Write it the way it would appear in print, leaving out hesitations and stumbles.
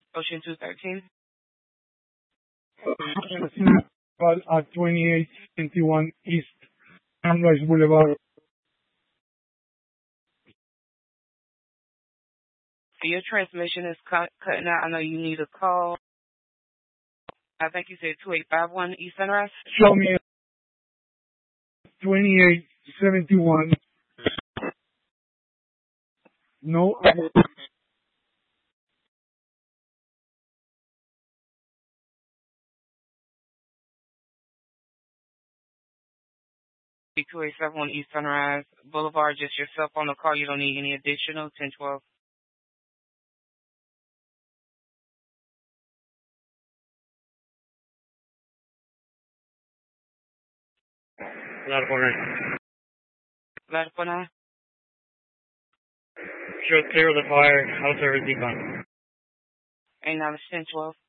Ocean 213. At 2871 East Sunrise Boulevard. Your transmission is cutting out. I know you need a call. I think you said 2851 East Sunrise. Show me 2871. No. 2871 East Sunrise Boulevard. Just yourself on the call. You don't need any additional. 1012. Last one. Show clear of the fire. House service decon. And now it's 1012.